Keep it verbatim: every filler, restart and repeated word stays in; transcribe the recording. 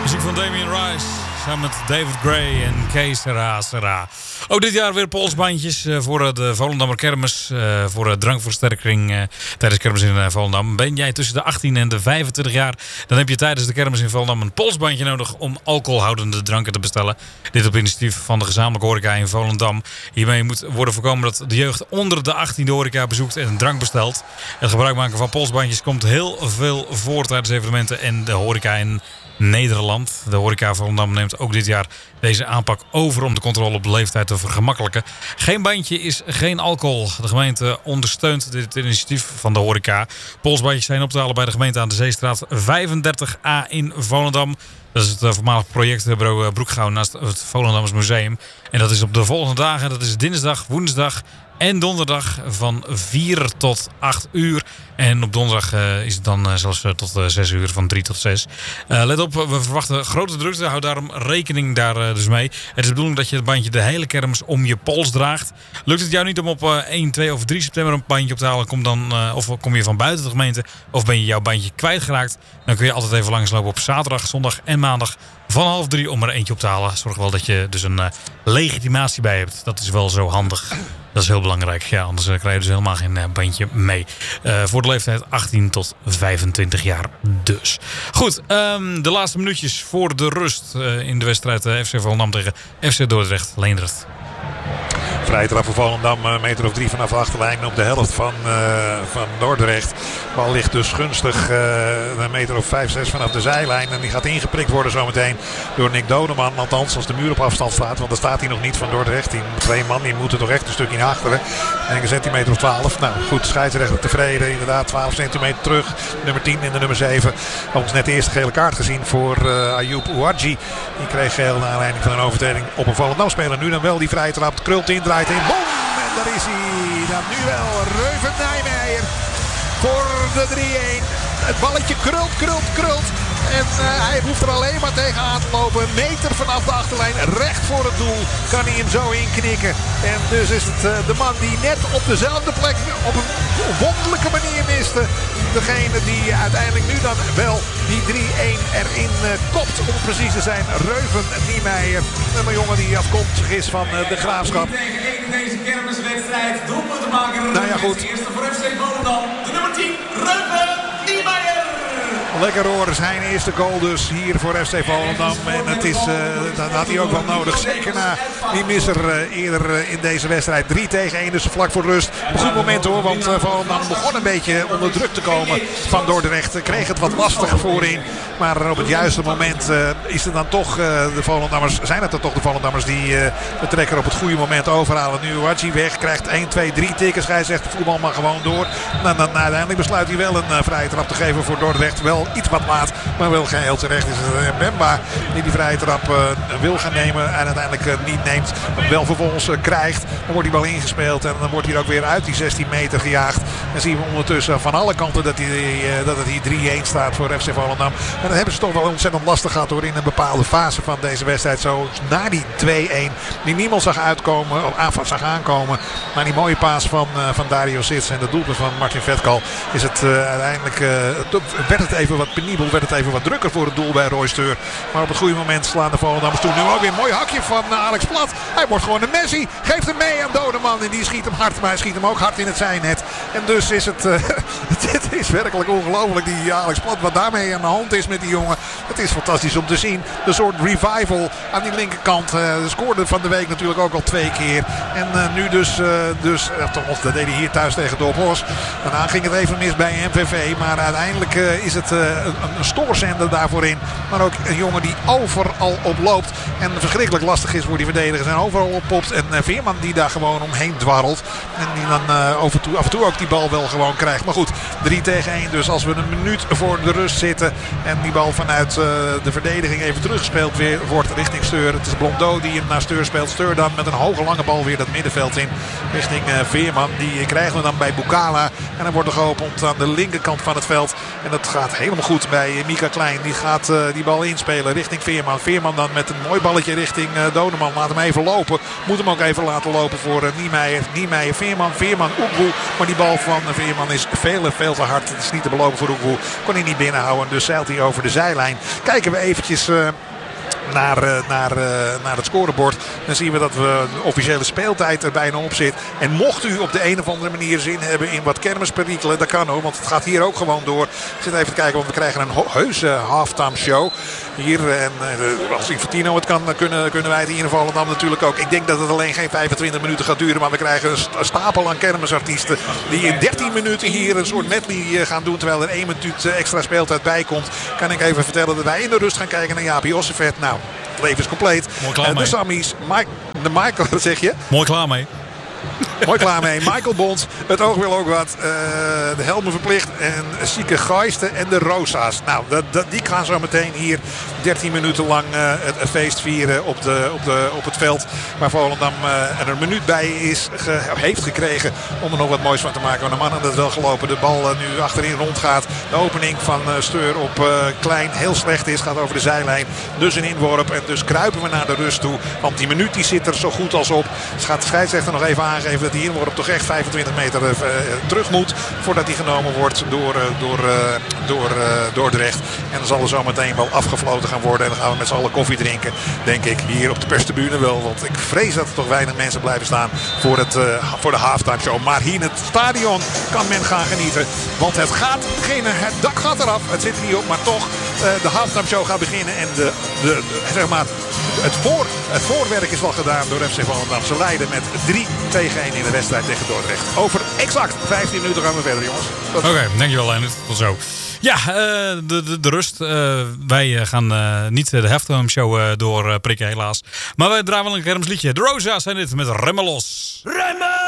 Muziek van Damien Rice samen met David Gray en K. Serra Serra. Ook dit jaar weer polsbandjes voor de Volendammer Kermis. Voor drankversterking tijdens Kermis in Volendam. Ben jij tussen de achttien en de vijfentwintig jaar... dan heb je tijdens de Kermis in Volendam een polsbandje nodig... om alcoholhoudende dranken te bestellen. Dit op initiatief van de gezamenlijke horeca in Volendam. Hiermee moet worden voorkomen dat de jeugd onder de achttien de horeca bezoekt... en een drank bestelt. Het gebruik maken van polsbandjes komt heel veel voor tijdens evenementen... en de horeca in Nederland. De horeca Volendam neemt ook dit jaar deze aanpak over om de controle op de leeftijd te vergemakkelijken. Geen bandje is geen alcohol. De gemeente ondersteunt dit initiatief van de horeca. Polsbandjes zijn op te halen bij de gemeente aan de Zeestraat vijfendertig A in Volendam. Dat is het voormalig projectbureau Broekgouw naast het Volendammers Museum. En dat is op de volgende dagen. Dat is dinsdag, woensdag en donderdag van vier tot acht uur. En op donderdag uh, is het dan uh, zelfs uh, tot uh, zes uur, van drie tot zes. Uh, let op, we verwachten grote drukte. Hou daarom rekening daar uh, dus mee. Het is de bedoeling dat je het bandje de hele kermis om je pols draagt. Lukt het jou niet om op uh, één, twee of drie september een bandje op te halen? Kom dan, uh, of kom je van buiten de gemeente of ben je jouw bandje kwijtgeraakt? Dan kun je altijd even langslopen op zaterdag, zondag en maandag van half drie om er eentje op te halen. Zorg wel dat je dus een uh, legitimatie bij hebt. Dat is wel zo handig. Dat is heel belangrijk. Ja, anders uh, krijg je dus helemaal geen uh, bandje mee. Uh, voor de leeftijd achttien tot vijfentwintig jaar dus. Goed, um, de laatste minuutjes voor de rust uh, in de wedstrijd uh, F C Volendam tegen F C Dordrecht. Leendert. Vrije trap voor Volendam, een meter of drie vanaf de achterlijn op de helft van, uh, van Dordrecht. De bal ligt dus gunstig uh, een meter of vijf, zes vanaf de zijlijn. En die gaat ingeprikt worden zometeen door Nick Dodeman. Althans als de muur op afstand staat, want daar staat hij nog niet van Dordrecht. Die twee man die moeten toch echt een stukje naar achteren. En een centimeter of twaalf. Nou goed, scheidsrechter tevreden. Inderdaad twaalf centimeter terug. Nummer tien en de nummer zeven. Ons net de eerste gele kaart gezien voor uh, Ayoub Ouadji. Die kreeg geel naar aanleiding van een overtreding op een Volendam-speler. Nu dan wel die vrije trap. Krult in, draait in. Boom! En daar is hij. Dan nu wel Reuven Nijmeijer voor de drie-een. Het balletje krult, krult, krult. En uh, hij hoeft er alleen maar tegenaan te lopen. Een meter vanaf de achterlijn, recht voor het doel, kan hij hem zo inknikken. En dus is het uh, de man die net op dezelfde plek op een wonderlijke manier miste. Degene die uiteindelijk nu dan wel die drie-een erin uh, kopt, om precies te zijn. Reuven Niemeyer, een jongen die afkomstig is van uh, de Graafschap. In deze kermiswedstrijd doelpunten maken. Nou ja, goed. Eerste voor F C Volendam, de nummer tien, Reuven Niemeyer. Lekker hoor, zijn eerste goal dus hier voor F C Volendam. En het is, uh, dat had hij ook wel nodig. Zeker na die misser uh, eerder uh, in deze wedstrijd. drie tegen één, dus vlak voor rust. Een goed moment hoor, want uh, Volendam begon een beetje onder druk te komen van Dordrecht. Kreeg het wat lastiger voorin. Maar op het juiste moment uh, is het dan toch uh, de Volendammers, zijn het dan toch de Volendammers die uh, de trekker op het goede moment overhalen. Nu Ouadji weg, krijgt één, twee, drie tikkers. Hij zegt de voetbal maar gewoon door. En dan uiteindelijk besluit hij wel een uh, vrije trap te geven voor Dordrecht. Wel iets wat laat, maar wel geheel terecht is het Bemba die die vrije trap uh, wil gaan nemen en uiteindelijk uh, niet neemt. Hem wel vervolgens uh, krijgt. Dan wordt die bal ingespeeld en dan wordt hij ook weer uit die zestien meter gejaagd. En zien we ondertussen van alle kanten dat, die, uh, dat het hier drie-een staat voor F C Volendam. En dat hebben ze toch wel ontzettend lastig gehad hoor in een bepaalde fase van deze wedstrijd. Zo na die twee-een die niemand zag uitkomen, of aanval zag aankomen. Maar die mooie paas van, uh, van Dario Sits en de doelpunt van Martin Vetkal is het uh, uiteindelijk uh, werd het even wat penibel, werd het even wat drukker voor het doel bij Roy Steur. Maar op het goede moment slaan de Volendammers toe. Nu ook weer een mooi hakje van uh, Alex Plat. Hij wordt gewoon een Messi. Geeft hem mee aan Dodeman en die schiet hem hard. Maar hij schiet hem ook hard in het zijnet. En dus is het, uh, dit is werkelijk ongelooflijk die Alex Plat. Wat daarmee aan de hand is met die jongen. Het is fantastisch om te zien. De soort revival aan die linkerkant. Uh, scoorde van de week natuurlijk ook al twee keer. En uh, nu dus, uh, dus uh, of dat deed hij hier thuis tegen Dorp Horst. Daarna ging het even mis bij M V V. Maar uiteindelijk uh, is het uh, een, een stoorzender daarvoor in. Maar ook een jongen die overal op loopt. En verschrikkelijk lastig is voor die verdedigers. En overal oppopt. En uh, Veerman die daar gewoon omheen dwarrelt. En die dan uh, af, en toe, af en toe ook die bal wel gewoon krijgt. Maar goed, drie tegen één. Dus als we een minuut voor de rust zitten. En die bal vanuit uh, de verdediging even teruggespeeld weer, wordt richting Steur. Het is Blondeau die hem naar Steur speelt. Steur dan met een hoge lange bal weer dat middenveld in. Richting uh, Veerman. Die krijgen we dan bij Bukala. En dan wordt er geopend aan de linkerkant van het veld. En dat gaat helemaal goed bij Mika Klein. Die gaat uh, die bal inspelen richting Veerman. Veerman dan met een mooi balletje richting uh, Dodeman. Laat hem even lopen. Moet hem ook even laten lopen voor uh, Niemeyer. Niemeyer, Veerman, Veerman, Oekwoe. Maar die bal van uh, Veerman is veel, veel te hard. Het is niet te belopen voor Oekwoe. Kon hij niet binnenhouden. Dus zeilt hij over de zijlijn. Kijken we eventjes... Uh, Naar, naar, naar het scorebord. Dan zien we dat we de officiële speeltijd er bijna op zit. En mocht u op de een of andere manier zin hebben in wat kermisperikelen, dat kan ook. Want het gaat hier ook gewoon door. Ik zit even te kijken, want we krijgen een heuse halftime show hier. En als Infantino het kan, dan kunnen, kunnen wij het hier in Volendam natuurlijk ook. Ik denk dat het alleen geen vijfentwintig minuten gaat duren. Maar we krijgen een stapel aan kermisartiesten die in dertien minuten hier een soort medley gaan doen. Terwijl er één minuut extra speeltijd bij komt. Kan ik even vertellen dat wij in de rust gaan kijken naar Jaapie Ossenvet. Nou, het leven is compleet. Uh, de Sammies, Mike, de Michael, wat zeg je? Mooi klaar mee. Mooi klaar mee. Michael Bond. Het oog wil ook wat. Uh, de helmen verplicht. En Sieke Geisten en de Rosa's. Nou, dat, dat, die gaan zo meteen hier dertien minuten lang uh, het, het feest vieren op, de, op, de, op het veld. Waar Volendam uh, er een minuut bij is, ge, heeft gekregen om er nog wat moois van te maken. Maar de mannen dat wel gelopen. De bal uh, nu achterin rondgaat. De opening van uh, Steur op uh, Klein heel slecht is. Gaat over de zijlijn. Dus een inworp. En dus kruipen we naar de rust toe. Want die minuut die zit er zo goed als op. Dus gaat de scheidsrechter nog even aangeven dat die inworp toch echt vijfentwintig meter uh, terug moet. Voordat die genomen wordt door, uh, door, uh, door uh, Dordrecht. En dan zal er zo meteen wel afgefloten gaan worden. En dan gaan we met z'n allen koffie drinken. Denk ik hier op de perstribune wel. Want ik vrees dat er toch weinig mensen blijven staan voor, het, uh, voor de halftime show. Maar hier in het stadion kan men gaan genieten. Want het gaat beginnen. Het dak gaat eraf. Het zit er niet op. Maar toch, uh, de halftime show gaat beginnen. En de, de, de, zeg maar, het, voor, het voorwerk is wel gedaan door F C Volendam. Ze leiden met drie tegen één in de wedstrijd tegen Dordrecht. Over exact vijftien minuten gaan we verder, jongens. Oké, okay, dankjewel Leonard. Tot zo. Ja, uh, de, de, de rust. Uh, wij gaan uh, niet de halftime show uh, door uh, prikken helaas. Maar wij draaien wel een kermisliedje. De Rosa's zijn dit met Remmen los. Remmen!